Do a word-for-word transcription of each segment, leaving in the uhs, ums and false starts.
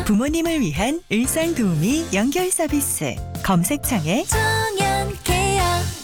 부모님을 위한 일상 도우미 연결 서비스. 검색창에 정연케어.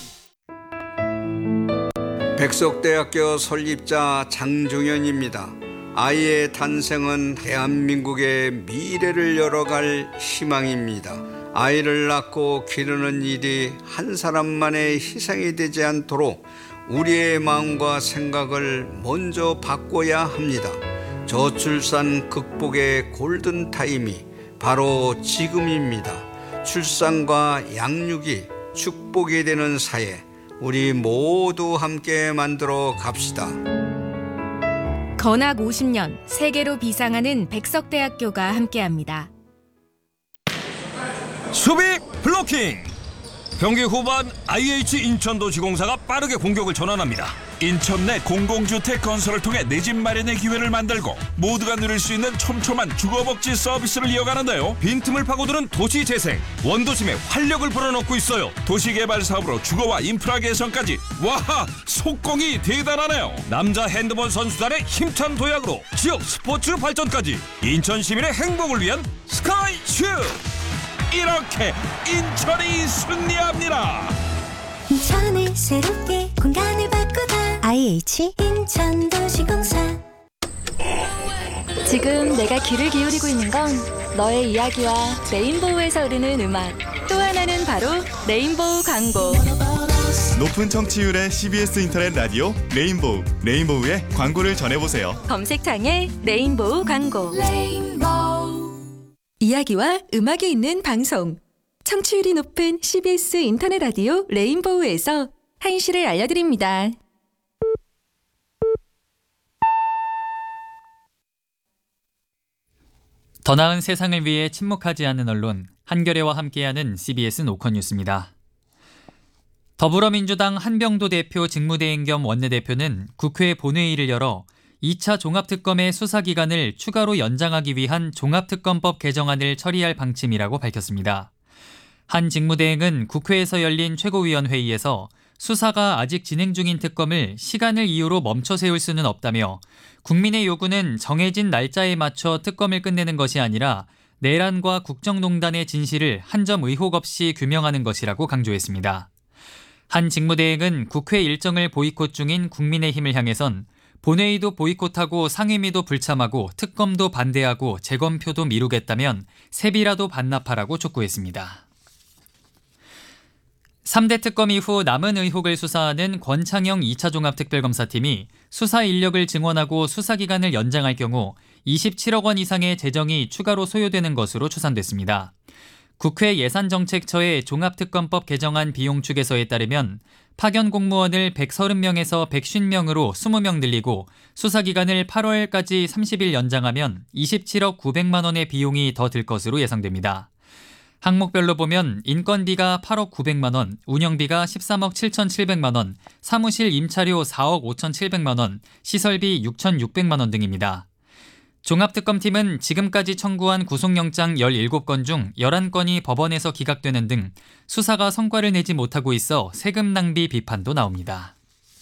백석대학교 설립자 장종현입니다. 아이의 탄생은 대한민국의 미래를 열어갈 희망입니다. 아이를 낳고 기르는 일이 한 사람만의 희생이 되지 않도록 우리의 마음과 생각을 먼저 바꿔야 합니다. 저출산 극복의 골든타임이 바로 지금입니다. 출산과 양육이 축복이 되는 사회, 우리 모두 함께 만들어 갑시다. 건학 오십 년 세계로 비상하는 백석대학교가 함께합니다. 수비 블로킹! 경기 후반 아이에이치 인천도시공사가 빠르게 공격을 전환합니다. 인천 내 공공주택 건설을 통해 내 집 마련의 기회를 만들고 모두가 누릴 수 있는 촘촘한 주거복지 서비스를 이어가는데요. 빈틈을 파고드는 도시재생, 원도심에 활력을 불어넣고 있어요. 도시개발 사업으로 주거와 인프라 개선까지. 와, 속공이 대단하네요. 남자 핸드볼 선수단의 힘찬 도약으로 지역 스포츠 발전까지. 인천 시민의 행복을 위한 스카이슈! 이렇게 인천이 승리합니다. 인천을 새롭게 공간을 바꾸다. 아이에이치 인천도시공사. 지금 내가 귀를 기울이고 있는 건 너의 이야기와 레인보우에서 흐르는 음악. 또 하나는 바로 레인보우 광고. 높은 청취율의 씨비에스 인터넷 라디오 레인보우. 레인보우의 광고를 전해보세요. 검색창에 레인보우 광고. 레인보우. 이야기와 음악이 있는 방송. 청취율이 높은 씨비에스 인터넷 라디오 레인보우에서 한시를 알려드립니다. 더 나은 세상을 위해 침묵하지 않는 언론, 한겨레와 함께하는 씨비에스 노컷 뉴스입니다. 더불어민주당 한병도 대표 직무대행 겸 원내대표는 국회 본회의를 열어 이 차 종합특검의 수사기간을 추가로 연장하기 위한 종합특검법 개정안을 처리할 방침이라고 밝혔습니다. 한 직무대행은 국회에서 열린 최고위원회의에서 수사가 아직 진행 중인 특검을 시간을 이유로 멈춰 세울 수는 없다며 국민의 요구는 정해진 날짜에 맞춰 특검을 끝내는 것이 아니라 내란과 국정농단의 진실을 한 점 의혹 없이 규명하는 것이라고 강조했습니다. 한 직무대행은 국회 일정을 보이콧 중인 국민의힘을 향해선 본회의도 보이콧하고 상임위도 불참하고 특검도 반대하고 재검표도 미루겠다면 세비라도 반납하라고 촉구했습니다. 삼 대 특검 이후 남은 의혹을 수사하는 권창영 이 차 종합특별검사팀이 수사 인력을 증원하고 수사기간을 연장할 경우 이십칠억 원 이상의 재정이 추가로 소요되는 것으로 추산됐습니다. 국회 예산정책처의 종합특검법 개정안 비용 추계서에 따르면 파견 공무원을 백삼십 명에서 백오십 명으로 이십 명 늘리고 수사기간을 팔월까지 삼십 일 연장하면 이십칠억 구백만 원의 비용이 더 들 것으로 예상됩니다. 항목별로 보면 인건비가 팔억 구백만 원, 운영비가 십삼억 칠천칠백만 원, 사무실 임차료 사억 오천칠백만 원, 시설비 육천육백만 원 등입니다. 종합특검팀은 지금까지 청구한 구속영장 열일곱 건 중 열한 건이 법원에서 기각되는 등 수사가 성과를 내지 못하고 있어 세금 낭비 비판도 나옵니다.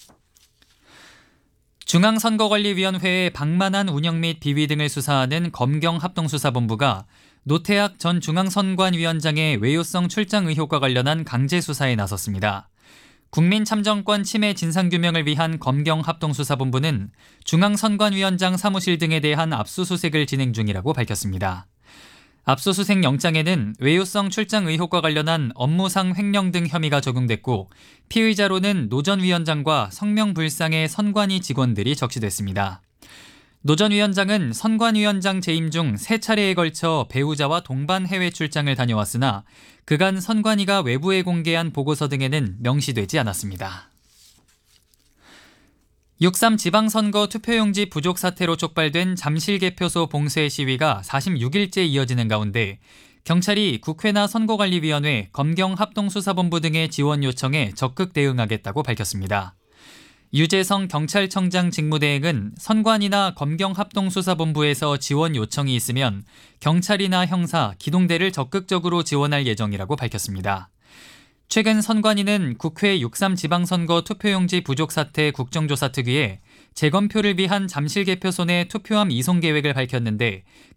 중앙선거관리위원회의 방만한 운영 및 비위 등을 수사하는 검경합동수사본부가 노태학 전 중앙선관위원장의 외유성 출장 의혹과 관련한 강제 수사에 나섰습니다. 국민참정권 침해 진상규명을 위한 검경합동수사본부는 중앙선관위원장 사무실 등에 대한 압수수색을 진행 중이라고 밝혔습니다. 압수수색 영장에는 외유성 출장 의혹과 관련한 업무상 횡령 등 혐의가 적용됐고 피의자로는 노 전 위원장과 성명불상의 선관위 직원들이 적시됐습니다. 노 전 위원장은 선관위원장 재임 중 세 차례에 걸쳐 배우자와 동반 해외 출장을 다녀왔으나 그간 선관위가 외부에 공개한 보고서 등에는 명시되지 않았습니다. 육삼 지방선거 투표용지 부족 사태로 촉발된 잠실개표소 봉쇄 시위가 사십육 일째 이어지는 가운데 경찰이 국회나 선거관리위원회, 검경합동수사본부 등의 지원 요청에 적극 대응하겠다고 밝혔습니다. 유재성 경찰청장 직무대행은 선관위나 검경합동수사본부에서 지원 요청이 있으면 경찰이나 형사, 기동대를 적극적으로 지원할 예정이라고 밝혔습니다. 최근 선관위는 국회 육삼 지방선거 투표용지 부족 사태 국정조사 특위에 재검표를 위한 잠실개표소 내 투표함 이송 계획을 밝혔는데